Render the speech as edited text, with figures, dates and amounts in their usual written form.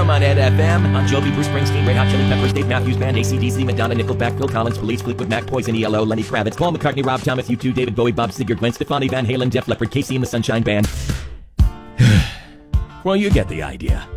Come on, Ed FM. Bon Jovi, Bruce Springsteen, Red Hot Chili Peppers, Dave Matthews Band, AC/DC, Madonna, Nickelback, Phil Collins, Police, Fleetwood Mac, Poison, ELO, Lenny Kravitz, Paul McCartney, Rob Thomas, U2, David Bowie, Bob Seger, Gwen Stefani, Van Halen, Def Leppard, Casey and the Sunshine Band. Well, you get the idea.